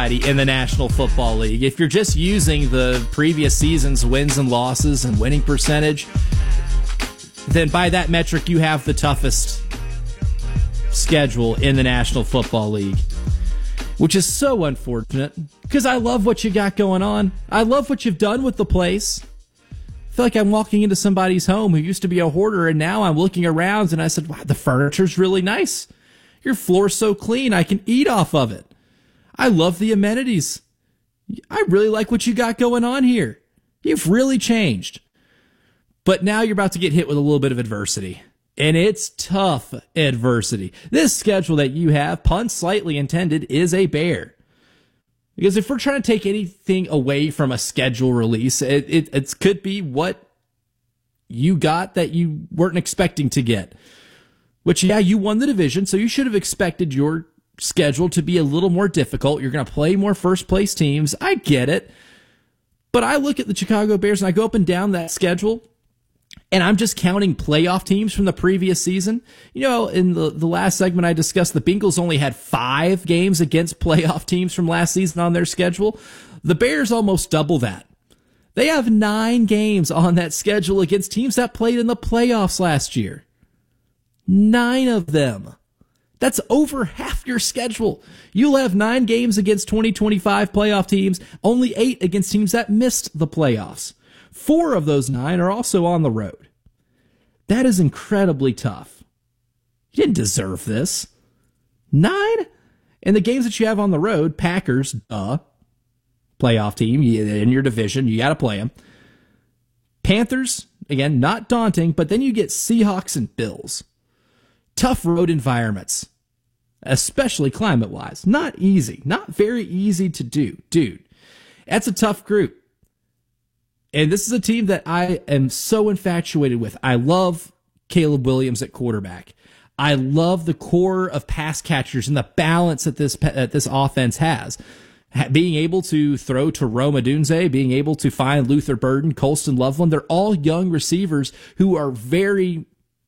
in the National Football League. If you're just using the previous season's wins and losses and winning percentage, then by that metric, you have the toughest schedule in the National Football League, which is so unfortunate because I love what you got going on. I love what you've done with the place. I feel like I'm walking into somebody's home who used to be a hoarder, and now I'm looking around and I said, wow, the furniture's really nice. Your floor's so clean, I can eat off of it. I love the amenities. I really like what you got going on here. You've really changed. But now you're about to get hit with a little bit of adversity. And it's tough adversity. This schedule that you have, pun slightly intended, is a bear. Because if we're trying to take anything away from a schedule release, it could be what you got that you weren't expecting to get. Which, yeah, you won the division, so you should have expected your schedule to be a little more difficult. You're going to play more first-place teams. I get it. But I look at the Chicago Bears, and I go up and down that schedule, and I'm just counting playoff teams from the previous season. You know, in the last segment I discussed, the Bengals only had 5 games against playoff teams from last season on their schedule. The Bears almost double that. They have 9 games on that schedule against teams that played in the playoffs last year. 9 of them. That's over half your schedule. You'll have 9 games against 2025 playoff teams, only 8 against teams that missed the playoffs. 4 of those 9 are also on the road. That is incredibly tough. You didn't deserve this. 9? And the games that you have on the road, Packers, playoff team in your division, you got to play them. Panthers, again, not daunting, but then you get Seahawks and Bills. Tough road environments, especially climate-wise. Not easy. Not very easy to do. Dude, that's a tough group. And this is a team that I am so infatuated with. I love Caleb Williams at quarterback. I love the core of pass catchers and the balance that this offense has. Being able to throw to Rome Odunze, being able to find Luther Burden, Colston Loveland, they're all young receivers who are very,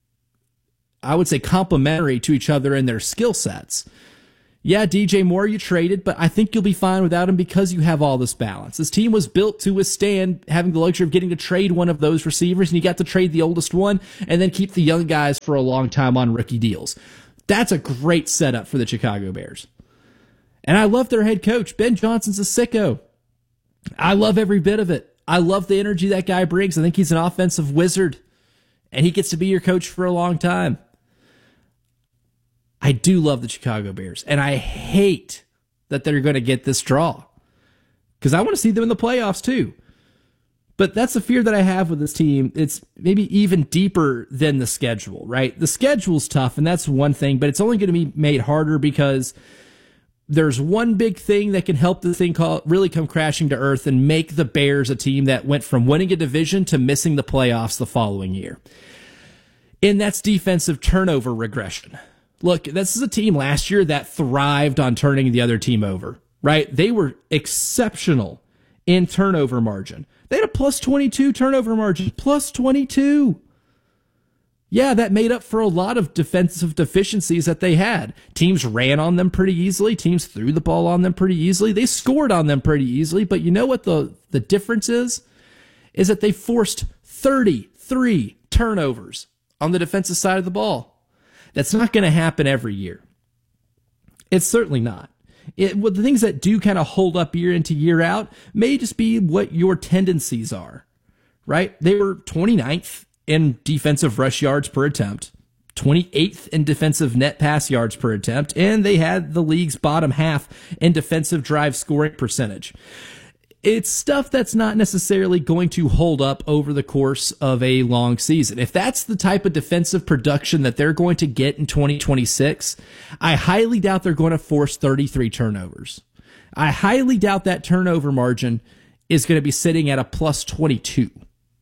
I would say, complementary to each other in their skill sets. Yeah, DJ Moore you traded, but I think you'll be fine without him because you have all this balance. This team was built to withstand having the luxury of getting to trade one of those receivers, and you got to trade the oldest one and then keep the young guys for a long time on rookie deals. That's a great setup for the Chicago Bears. And I love their head coach. Ben Johnson's a sicko. I love every bit of it. I love the energy that guy brings. I think he's an offensive wizard, and he gets to be your coach for a long time. I do love the Chicago Bears, and I hate that they're going to get this draw because I want to see them in the playoffs too. But that's the fear that I have with this team. It's maybe even deeper than the schedule, right? The schedule's tough, and that's one thing, but it's only going to be made harder because there's one big thing that can help the thing really come crashing to earth and make the Bears a team that went from winning a division to missing the playoffs the following year. And that's defensive turnover regression. Look, this is a team last year that thrived on turning the other team over, right? They were exceptional in turnover margin. They had a plus 22 turnover margin, plus 22. Yeah, that made up for a lot of defensive deficiencies that they had. Teams ran on them pretty easily. Teams threw the ball on them pretty easily. They scored on them pretty easily. But you know what the difference is? Is that they forced 33 turnovers on the defensive side of the ball. That's not going to happen every year. It's certainly not. The things that do kind of hold up year into year out may just be what your tendencies are, right? They were 29th in defensive rush yards per attempt, 28th in defensive net pass yards per attempt, and they had the league's bottom half in defensive drive scoring percentage. It's stuff that's not necessarily going to hold up over the course of a long season. If that's the type of defensive production that they're going to get in 2026, I highly doubt they're going to force 33 turnovers. I highly doubt that turnover margin is going to be sitting at a plus 22.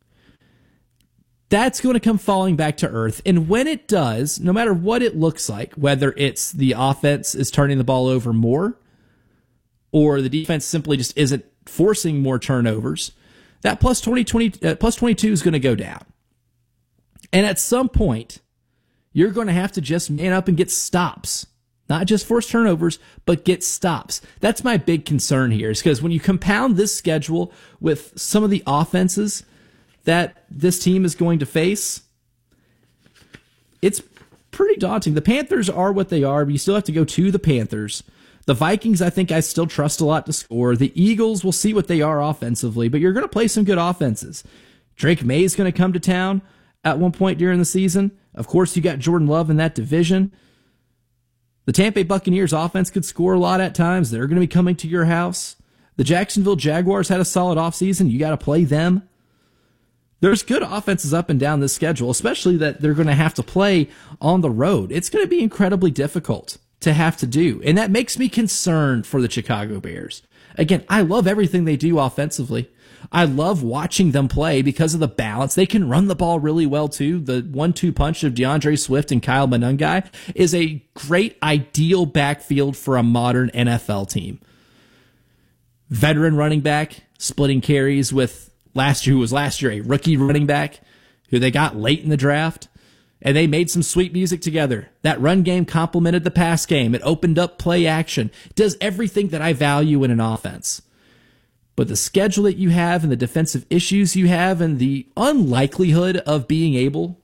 That's going to come falling back to earth. And when it does, no matter what it looks like, whether it's the offense is turning the ball over more or the defense simply just isn't forcing more turnovers, that plus 22 is going to go down. And at some point, you're going to have to just man up and get stops. Not just force turnovers, but get stops. That's my big concern here, is because when you compound this schedule with some of the offenses that this team is going to face, it's pretty daunting. The Panthers are what they are, but you still have to go to the Panthers. The Vikings, I think I still trust a lot to score. The Eagles, we'll see what they are offensively, but you're going to play some good offenses. Drake May is going to come to town at one point during the season. Of course, you got Jordan Love in that division. The Tampa Bay Buccaneers offense could score a lot at times. They're going to be coming to your house. The Jacksonville Jaguars had a solid offseason. You got to play them. There's good offenses up and down this schedule, especially that they're going to have to play on the road. It's going to be incredibly difficult to have to do, and that makes me concerned for the Chicago Bears. Again, I love everything they do offensively. I love watching them play because of the balance. They can run the ball really well, too. The 1-2 punch of DeAndre Swift and Kyle Monangai is a great, ideal backfield for a modern NFL team. Veteran running back, splitting carries with who was last year a rookie running back who they got late in the draft. And they made some sweet music together. That run game complemented the pass game. It opened up play action. It does everything that I value in an offense. But the schedule that you have and the defensive issues you have and the unlikelihood of being able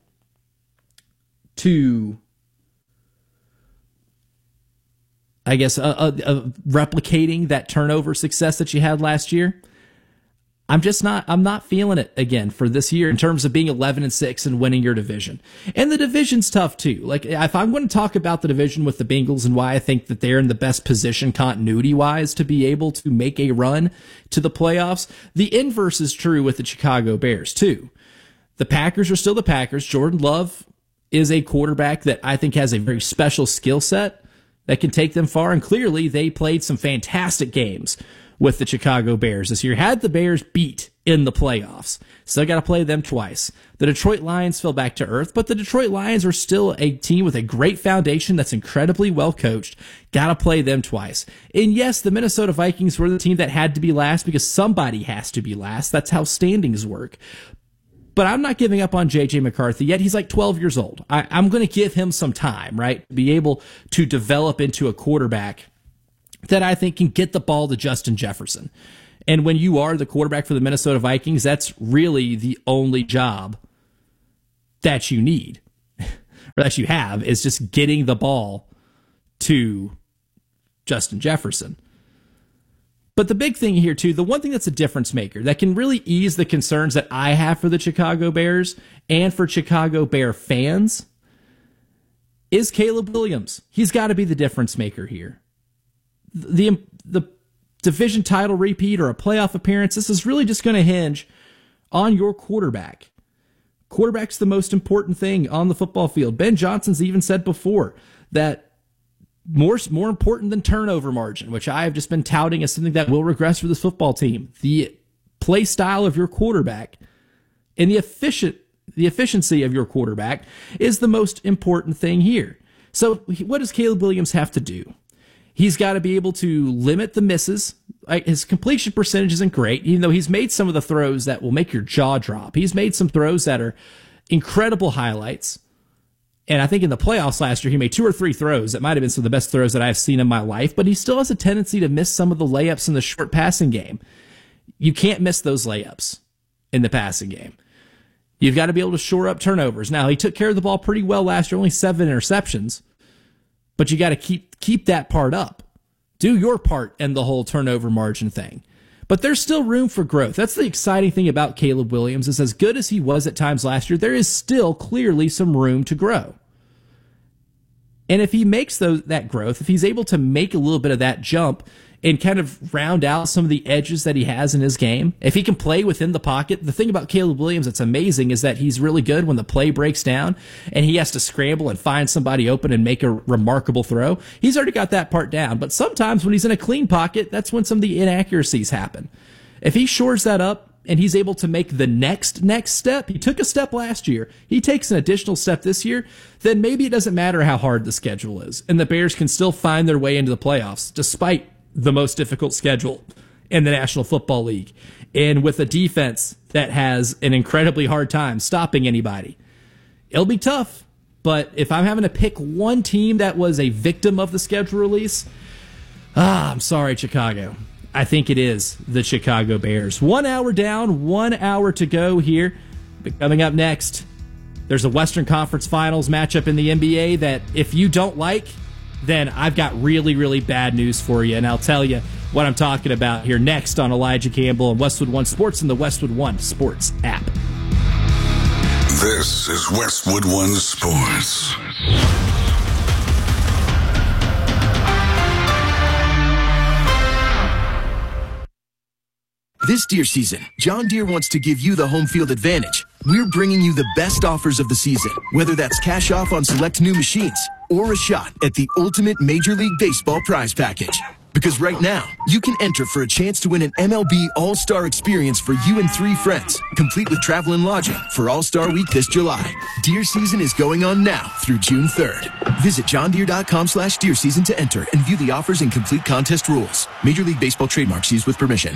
to, I guess, replicating that turnover success that you had last year, I'm not feeling it again for this year in terms of being 11-6 and winning your division. And the division's tough too. Like, if I'm going to talk about the division with the Bengals and why I think that they're in the best position continuity wise to be able to make a run to the playoffs, the inverse is true with the Chicago Bears too. The Packers are still the Packers. Jordan Love is a quarterback that I think has a very special skill set that can take them far. And clearly they played some fantastic games with the Chicago Bears this year. Had the Bears beat in the playoffs. Still got to play them twice. The Detroit Lions fell back to earth, but the Detroit Lions are still a team with a great foundation that's incredibly well coached. Got to play them twice. And yes, the Minnesota Vikings were the team that had to be last because somebody has to be last. That's how standings work. But I'm not giving up on J.J. McCarthy yet. He's like 12 years old. I'm going to give him some time, right? Be able to develop into a quarterback that I think can get the ball to Justin Jefferson. And when you are the quarterback for the Minnesota Vikings, that's really the only job that you need, or that you have, is just getting the ball to Justin Jefferson. But the big thing here, too, the one thing that's a difference maker that can really ease the concerns that I have for the Chicago Bears and for Chicago Bear fans is Caleb Williams. He's got to be the difference maker here. The division title repeat or a playoff appearance, this is really just going to hinge on your quarterback. Quarterback's the most important thing on the football field. Ben Johnson's even said before that more important than turnover margin, which I have just been touting as something that will regress for this football team. The play style of your quarterback and the efficiency of your quarterback is the most important thing here. So what does Caleb Williams have to do? He's got to be able to limit the misses. His completion percentage isn't great, even though he's made some of the throws that will make your jaw drop. He's made some throws that are incredible highlights. And I think in the playoffs last year, he made 2 or 3 throws that might have been some of the best throws that I've seen in my life, but he still has a tendency to miss some of the layups in the short passing game. You can't miss those layups in the passing game. You've got to be able to shore up turnovers. Now, he took care of the ball pretty well last year, only 7 interceptions. But you got to keep that part up. Do your part in the whole turnover margin thing. But there's still room for growth. That's the exciting thing about Caleb Williams, is as good as he was at times last year, there is still clearly some room to grow. And if he makes that growth, if he's able to make a little bit of that jump and kind of round out some of the edges that he has in his game, if he can play within the pocket, the thing about Caleb Williams that's amazing is that he's really good when the play breaks down and he has to scramble and find somebody open and make a remarkable throw. He's already got that part down. But sometimes when he's in a clean pocket, that's when some of the inaccuracies happen. If he shores that up and he's able to make the next step, he took a step last year, he takes an additional step this year, then maybe it doesn't matter how hard the schedule is. And the Bears can still find their way into the playoffs, despite the most difficult schedule in the National Football League, and with a defense that has an incredibly hard time stopping anybody. It'll be tough. But if I'm having to pick one team that was a victim of the schedule release, I'm sorry, Chicago. I think it is the Chicago Bears. 1 hour down, 1 hour to go here. But coming up next, there's a Western Conference Finals matchup in the NBA that if you don't like, then I've got really, really bad news for you. And I'll tell you what I'm talking about here next on Elijah Campbell and Westwood One Sports and the Westwood One Sports app. This is Westwood One Sports. This deer season, John Deere wants to give you the home field advantage. We're bringing you the best offers of the season, whether that's cash off on select new machines or a shot at the ultimate Major League Baseball prize package. Because right now, you can enter for a chance to win an MLB All-Star experience for you and 3 friends, complete with travel and lodging for All-Star Week this July. Deer season is going on now through June 3rd. Visit johndeere.com/deer season to enter and view the offers and complete contest rules. Major League Baseball trademarks used with permission.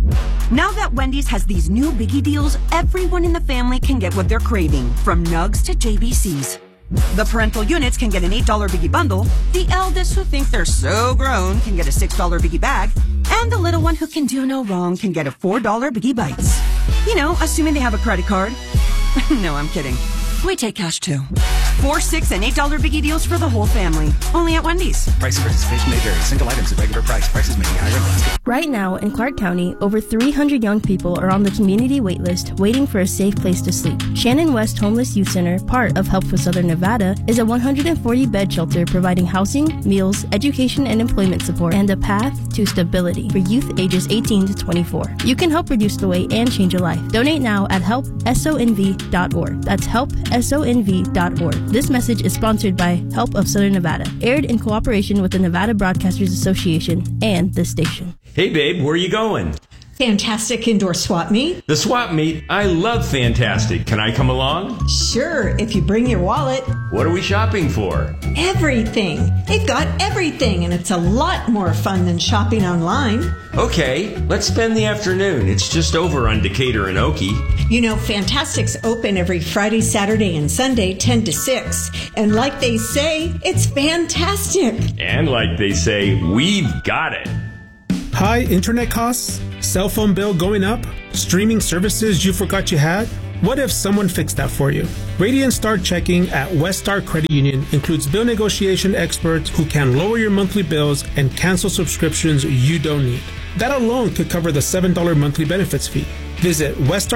Now that Wendy's has these new biggie deals, everyone in the family can get what they're craving, from nugs to JBCs. The parental units can get an $8 biggie bundle, the eldest who think they're so grown can get a $6 biggie bag, and the little one who can do no wrong can get a $4 biggie bites. You know, assuming they have a credit card. No, I'm kidding. We take cash too. 4, 6, and $8 biggie deals for the whole family. Only at Wendy's. Price of participation may vary. Single items at regular price. Prices may be higher in basket. Right now, in Clark County, over 300 young people are on the community waitlist waiting for a safe place to sleep. Shannon West Homeless Youth Center, part of Help for Southern Nevada, is a 140-bed shelter providing housing, meals, education and employment support, and a path to stability for youth ages 18 to 24. You can help reduce the wait and change a life. Donate now at helpsonv.org. That's helpsonv.org. This message is sponsored by Help of Southern Nevada, aired in cooperation with the Nevada Broadcasters Association and this station. Hey, babe, where are you going? Fantastic indoor swap meet. The swap meet? I love Fantastic. Can I come along? Sure, if you bring your wallet. What are we shopping for? Everything. They've got everything, and it's a lot more fun than shopping online. Okay, let's spend the afternoon. It's just over on Decatur and Okie. You know, Fantastic's open every Friday, Saturday, and Sunday, 10 to 6. And like they say, it's fantastic. And like they say, we've got it. High internet costs? Cell phone bill going up? Streaming services you forgot you had? What if someone fixed that for you? Radiant Star Checking at West Star Credit Union includes bill negotiation experts who can lower your monthly bills and cancel subscriptions you don't need. That alone could cover the $7 monthly benefits fee. Visit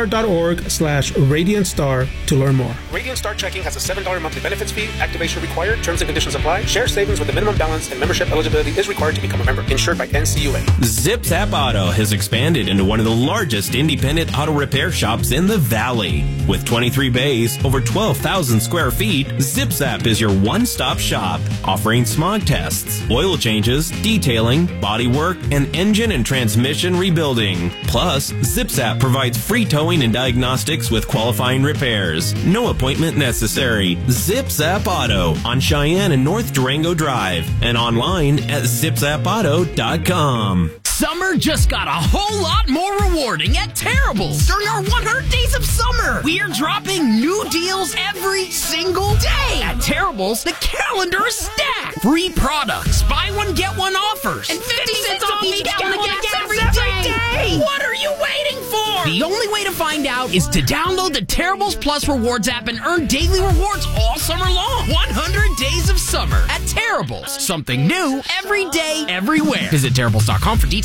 weststar.org/RadiantStar to learn more. Radiant Star Checking has a $7 monthly benefits fee. Activation required. Terms and conditions apply. Share savings with a minimum balance and membership eligibility is required to become a member. Insured by NCUA. ZipZap Auto has expanded into one of the largest independent auto repair shops in the Valley. With 23 bays, over 12,000 square feet, ZipZap is your one-stop shop, offering smog tests, oil changes, detailing, body work, and engine and transmission rebuilding. Plus, ZipZap provides free towing and diagnostics with qualifying repairs. No appointment necessary. ZipZap Auto on Cheyenne and North Durango Drive and online at zipzapauto.com. Summer just got a whole lot more rewarding at Terrible's. During our 100 Days of Summer, we are dropping new deals every single day. At Terrible's, the calendar is stacked. Free products, buy one, get one offers, and 50 cents off each gallon of gas every day. What are you waiting for? The only way to find out is to download the Terrible's Plus Rewards app and earn daily rewards all summer long. 100 Days of Summer at Terrible's. Something new every day, everywhere. Visit Terrible's.com for details.